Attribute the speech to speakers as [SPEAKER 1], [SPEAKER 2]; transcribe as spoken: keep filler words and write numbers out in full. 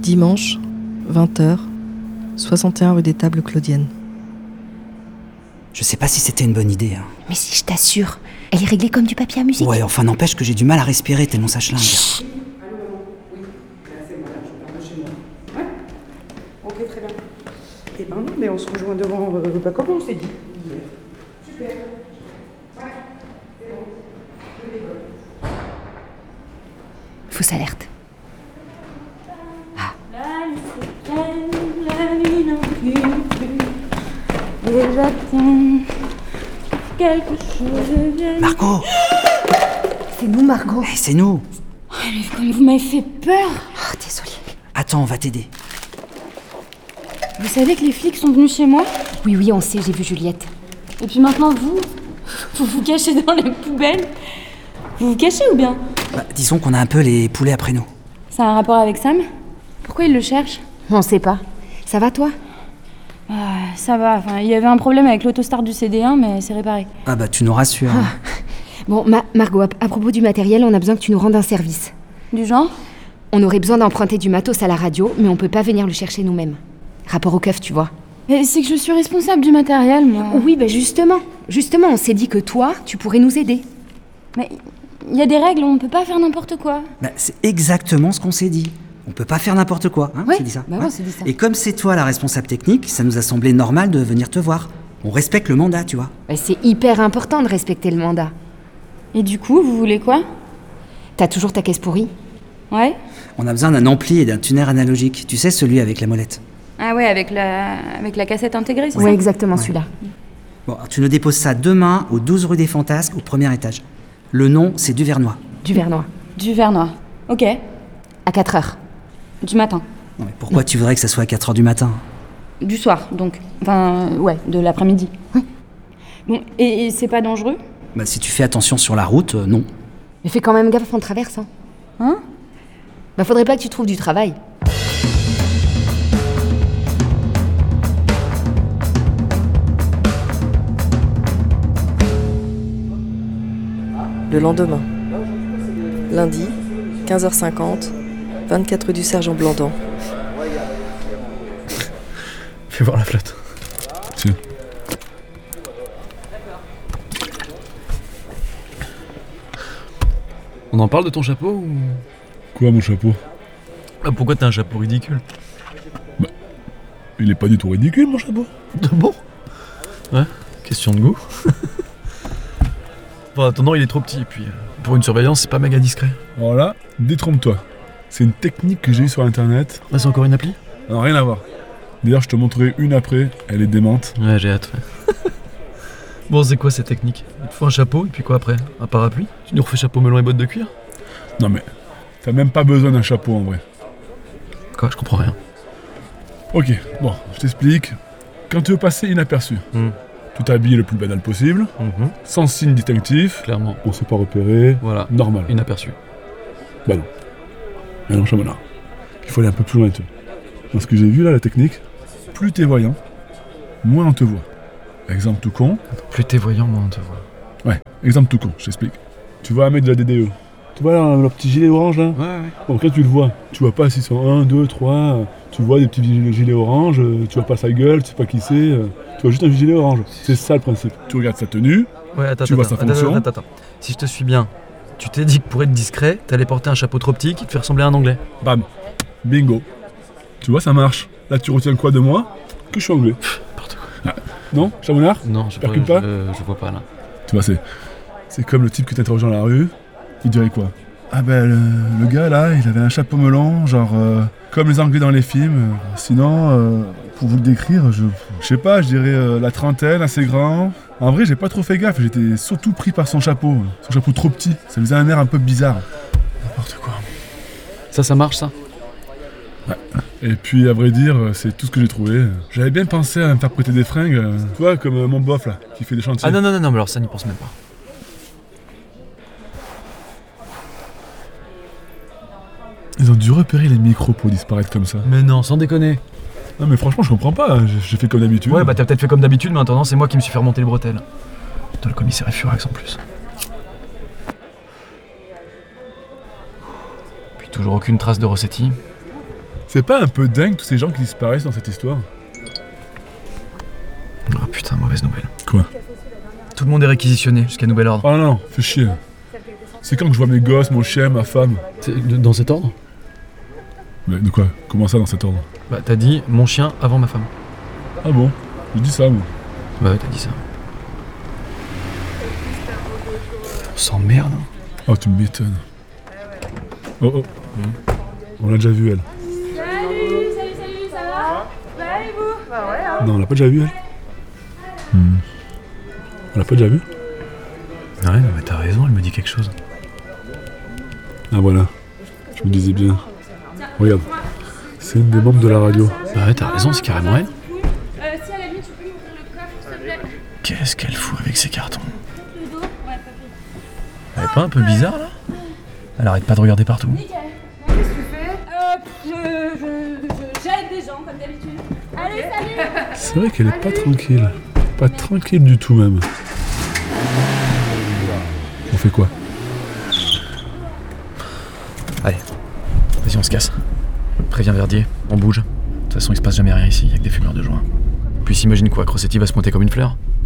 [SPEAKER 1] Dimanche, vingt heures, soixante et un rue des Tables Claudiennes.
[SPEAKER 2] Je sais pas si c'était une bonne idée. Hein.
[SPEAKER 3] Mais si, je t'assure, elle est réglée comme du papier à musique.
[SPEAKER 2] Ouais, enfin n'empêche que j'ai du mal à respirer tellement ça schlingue.
[SPEAKER 3] Chut.
[SPEAKER 4] Ok, très bien. Eh ben non, mais on se rejoint devant, euh, bah, comme on s'est dit. Super. Ouais, c'est bon. Je décolle.
[SPEAKER 3] Fausse alerte.
[SPEAKER 5] La nuit s'éteint, la nuit n'en peut plus. Et j'attends quelque chose de bien.
[SPEAKER 2] Margot!
[SPEAKER 3] C'est nous, Margot.
[SPEAKER 2] Hey, c'est nous!
[SPEAKER 5] Oh, mais comme vous m'avez fait peur.
[SPEAKER 3] Oh, désolée.
[SPEAKER 2] Attends, on va t'aider.
[SPEAKER 5] Vous savez que les flics sont venus chez moi?
[SPEAKER 3] Oui, oui, on sait, j'ai vu Juliette.
[SPEAKER 5] Et puis maintenant, vous, vous vous cachez dans les poubelles. Vous vous cachez ou bien?
[SPEAKER 2] Bah, disons qu'on a un peu les poulets après nous.
[SPEAKER 5] Ça a un rapport avec Sam? Pourquoi il le cherche?
[SPEAKER 3] On sait pas. Ça va, toi?
[SPEAKER 5] Ah, ça va, enfin, il y avait un problème avec l'autostart du C D un, mais c'est réparé.
[SPEAKER 2] Ah bah tu nous rassures.
[SPEAKER 3] Ah. Bon, Ma- Margot, à, à propos du matériel, on a besoin que tu nous rendes un service.
[SPEAKER 5] Du genre?
[SPEAKER 3] On aurait besoin d'emprunter du matos à la radio, mais on peut pas venir le chercher nous-mêmes. Rapport au keuf, tu vois.
[SPEAKER 5] Mais c'est que je suis responsable du matériel, moi.
[SPEAKER 3] Oui, bah justement. Justement, on s'est dit que toi, tu pourrais nous aider.
[SPEAKER 5] Mais il y a des règles, on peut pas faire n'importe quoi.
[SPEAKER 2] Bah, c'est exactement ce qu'on s'est dit. On peut pas faire n'importe quoi, hein,
[SPEAKER 3] Ouais,
[SPEAKER 2] c'est dit ça.
[SPEAKER 3] bah ouais, on s'est dit ça.
[SPEAKER 2] Et comme c'est toi la responsable technique, ça nous a semblé normal de venir te voir. On respecte le mandat, tu vois.
[SPEAKER 3] Bah, c'est hyper important de respecter le mandat.
[SPEAKER 5] Et du coup, vous voulez quoi?
[SPEAKER 3] T'as toujours ta caisse pourrie?
[SPEAKER 5] Ouais?
[SPEAKER 2] On a besoin d'un ampli et d'un tuner analogique. Tu sais, celui avec la molette.
[SPEAKER 5] Ah ouais, avec la, avec la cassette intégrée, c'est
[SPEAKER 3] Ouais,
[SPEAKER 5] ça?
[SPEAKER 3] exactement,
[SPEAKER 2] Ouais.
[SPEAKER 3] celui-là.
[SPEAKER 2] Bon, alors, tu nous déposes ça demain au douze rue des Fantasques, au premier étage. Le nom, c'est Duvernois.
[SPEAKER 3] Du Vernois.
[SPEAKER 5] Du verre noir. Ok.
[SPEAKER 3] À quatre heures.
[SPEAKER 5] Du matin.
[SPEAKER 2] Non, mais pourquoi tu voudrais que ça soit à quatre heures du matin?
[SPEAKER 5] Du soir, donc. Enfin, ouais, de l'après-midi.
[SPEAKER 3] Oui.
[SPEAKER 5] Bon, et, et c'est pas dangereux?
[SPEAKER 2] Bah, si tu fais attention sur la route, euh, non.
[SPEAKER 3] Mais fais quand même gaffe en traverse, hein.
[SPEAKER 5] Hein?
[SPEAKER 3] Bah, faudrait pas que tu trouves du travail.
[SPEAKER 1] Le lendemain. Lundi, quinze heures cinquante, vingt-quatre rue du Sergent Blandan.
[SPEAKER 6] Fais voir la flotte.
[SPEAKER 7] Tiens.
[SPEAKER 6] On en parle de ton chapeau ou...
[SPEAKER 7] Quoi, mon chapeau?
[SPEAKER 6] Ah, pourquoi t'as un chapeau ridicule?
[SPEAKER 7] Il est pas du tout ridicule, mon chapeau.
[SPEAKER 6] Bon. Ouais, question de goût. Enfin, attendant, il est trop petit, et puis euh, pour une surveillance, c'est pas méga discret.
[SPEAKER 7] Alors là, détrompe-toi. C'est une technique que j'ai eue sur internet.
[SPEAKER 6] Ah, c'est encore une appli?
[SPEAKER 7] Non, rien à voir. D'ailleurs, je te montrerai une après, elle est démente.
[SPEAKER 6] Ouais, j'ai hâte, ouais. Bon, c'est quoi cette technique? Il te faut un chapeau, et puis quoi après? Un parapluie? Tu nous refais chapeau melon et bottes de cuir?
[SPEAKER 7] Non mais, t'as même pas besoin d'un chapeau en vrai.
[SPEAKER 6] Quoi? Je comprends rien.
[SPEAKER 7] Ok, bon, je t'explique. Quand tu veux passer inaperçu,
[SPEAKER 6] Hmm.
[SPEAKER 7] tu t'habilles le plus banal possible,
[SPEAKER 6] Mhm.
[SPEAKER 7] sans signe distinctif,
[SPEAKER 6] Clairement.
[SPEAKER 7] on s'est pas repéré,
[SPEAKER 6] Voilà.
[SPEAKER 7] normal.
[SPEAKER 6] Inaperçu.
[SPEAKER 7] Bah non. Mais non, Chamonard. Il faut aller un peu plus loin, tu vois. Dans ce que j'ai vu là, la technique, plus t'es voyant, moins on te voit. Exemple tout con.
[SPEAKER 6] Plus t'es voyant, moins on te voit.
[SPEAKER 7] Ouais, exemple tout con, je t'explique. Tu vois un mec de la D D E. Tu vois là, le petit gilet orange là?
[SPEAKER 6] Ouais, ouais.
[SPEAKER 7] Bon, quand tu le vois, tu vois pas s'ils sont un, deux, trois, tu vois des petits gilets, gilets orange, euh, tu vois pas sa gueule, tu sais pas qui c'est, euh, tu vois juste un gilet orange. C'est ça le principe. Tu regardes sa tenue,
[SPEAKER 6] Ouais, attends,
[SPEAKER 7] Tu vois
[SPEAKER 6] attends,
[SPEAKER 7] sa
[SPEAKER 6] attends,
[SPEAKER 7] fonction.
[SPEAKER 6] attends, attends, attends. Si je te suis bien, tu t'es dit que pour être discret, t'allais porter un chapeau trop petit qui te fait ressembler à un anglais.
[SPEAKER 7] bam, bingo. Tu vois, ça marche. Là, tu retiens quoi de moi? Que je suis anglais.
[SPEAKER 6] N'importe quoi.
[SPEAKER 7] Non, Chamonard?
[SPEAKER 6] Non, je,
[SPEAKER 7] Percute
[SPEAKER 6] je,
[SPEAKER 7] pas
[SPEAKER 6] je, je vois pas là.
[SPEAKER 7] Tu vois, c'est, c'est comme le type que t'interroges dans la rue, il dirait quoi? Ah ben, le, le gars là, il avait un chapeau melon, genre euh, comme les anglais dans les films. Sinon, euh, pour vous le décrire, je, je sais pas, je dirais euh, la trentaine, assez grand. En vrai, j'ai pas trop fait gaffe, j'étais surtout pris par son chapeau. Son chapeau trop petit, ça faisait un air un peu bizarre.
[SPEAKER 6] N'importe quoi. Ça, ça marche ça?
[SPEAKER 7] Et puis, à vrai dire, c'est tout ce que j'ai trouvé. J'avais bien pensé à me faire prêter des fringues, euh, tu vois, comme euh, mon bof là, qui fait des chantiers.
[SPEAKER 6] Ah non, non, non, non, mais alors ça n'y pense même pas.
[SPEAKER 7] Ils ont dû repérer les micros pour disparaître comme ça.
[SPEAKER 6] Mais non, sans déconner.
[SPEAKER 7] Non mais franchement, je comprends pas, j'ai, j'ai fait comme d'habitude.
[SPEAKER 6] Ouais, bah t'as peut-être fait comme d'habitude, mais en attendant, c'est moi qui me suis fait remonter les bretelles. Putain, le commissaire est furax en plus. Puis toujours aucune trace de Rossetti.
[SPEAKER 7] C'est pas un peu dingue tous ces gens qui disparaissent dans cette histoire?
[SPEAKER 6] Ah putain, mauvaise nouvelle.
[SPEAKER 7] Quoi?
[SPEAKER 6] Tout le monde est réquisitionné jusqu'à nouvel ordre.
[SPEAKER 7] Oh non, fais chier. C'est quand que je vois mes gosses, mon chien, ma femme?
[SPEAKER 6] C'est de- dans cet ordre?
[SPEAKER 7] Mais de quoi? Comment ça dans cet ordre?
[SPEAKER 6] Bah t'as dit mon chien avant ma femme.
[SPEAKER 7] Ah bon? Je dis ça moi.
[SPEAKER 6] Bah ouais, t'as dit ça. On s'emmerde. Hein.
[SPEAKER 7] Oh tu m'étonnes. Oh oh. On l'a déjà vu elle.
[SPEAKER 5] Salut, salut, salut, ça va? Bah et vous?
[SPEAKER 7] Non, on l'a pas déjà vu elle. Hmm. On l'a pas déjà vu?
[SPEAKER 6] Ouais, non mais t'as raison, elle me dit quelque chose.
[SPEAKER 7] Ah voilà. Je me disais bien. Regarde. C'est une des membres de la radio.
[SPEAKER 6] Bah ouais, t'as raison, c'est carrément elle.
[SPEAKER 5] Euh, si à la limite tu peux m'ouvrir le coffre, s'il te plaît.
[SPEAKER 6] Qu'est-ce qu'elle fout avec ses cartons?
[SPEAKER 5] Le dos? Ouais, papy.
[SPEAKER 6] Elle est pas un peu bizarre là? Elle arrête pas de regarder partout.
[SPEAKER 5] Nickel. Bon, qu'est-ce que tu fais? Euh, je, je, je j'aide des gens comme d'habitude. Allez, salut!
[SPEAKER 7] C'est vrai qu'elle est pas tranquille. Pas tranquille du tout même. On fait quoi?
[SPEAKER 6] Allez, vas-y, on se casse. Préviens Verdier, on bouge. De toute façon, il se passe jamais rien ici, y'a que des fumeurs de joint. Puis s'imagine quoi, Crossetti va se monter comme une fleur?